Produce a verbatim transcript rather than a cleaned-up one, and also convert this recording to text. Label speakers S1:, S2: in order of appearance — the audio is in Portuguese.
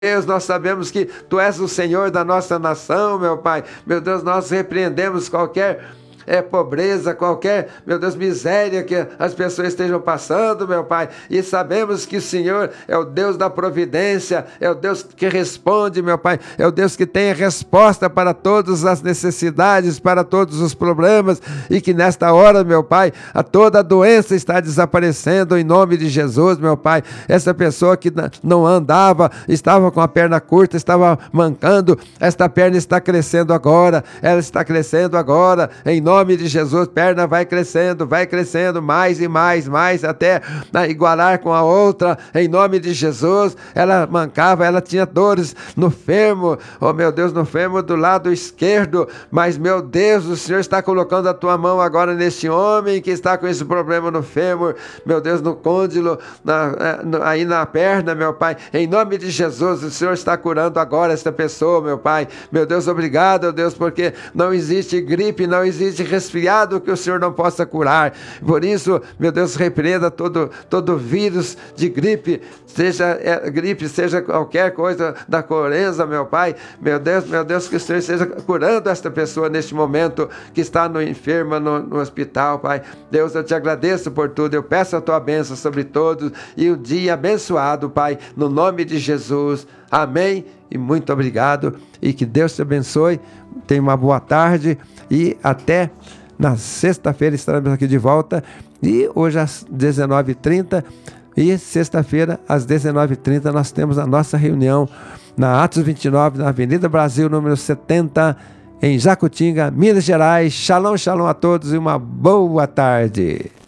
S1: Deus, nós sabemos que Tu és o Senhor da nossa nação, meu Pai. Meu Deus, nós repreendemos qualquer é pobreza, qualquer, meu Deus, miséria que as pessoas estejam passando, meu Pai, e sabemos que o Senhor é o Deus da providência, é o Deus que responde, meu Pai, é o Deus que tem a resposta para todas as necessidades, para todos os problemas, e que nesta hora, meu Pai, a toda a doença está desaparecendo em nome de Jesus, meu Pai. Essa pessoa que não andava, estava com a perna curta, estava mancando, esta perna está crescendo agora, ela está crescendo agora, em nome Em nome de Jesus, perna vai crescendo, vai crescendo mais e mais, mais, até igualar com a outra, em nome de Jesus. Ela mancava, ela tinha dores no fêmur, oh meu Deus, no fêmur do lado esquerdo, mas meu Deus, o Senhor está colocando a tua mão agora neste homem que está com esse problema no fêmur, meu Deus, no côndilo, na, aí na perna, meu Pai, em nome de Jesus, o Senhor está curando agora esta pessoa, meu Pai. Meu Deus, obrigado, Deus, porque não existe gripe, não existe resfriado que o Senhor não possa curar. Por isso, meu Deus, repreenda todo, todo vírus de gripe, seja é, gripe, seja qualquer coisa da corenza, meu Pai. Meu Deus, meu Deus, que o Senhor esteja curando esta pessoa neste momento que está no enferma, no, no hospital, Pai. Deus, eu te agradeço por tudo, eu peço a tua bênção sobre todos e o dia abençoado, Pai, no nome de Jesus. Amém e muito obrigado, e que Deus te abençoe. Tenha uma boa tarde e até na sexta-feira estaremos aqui de volta, e hoje às dezenove e trinta e sexta-feira às dezenove e trinta nós temos a nossa reunião na Atos vinte e nove, na Avenida Brasil, número setenta, em Jacutinga, Minas Gerais. Shalom, shalom a todos e uma boa tarde.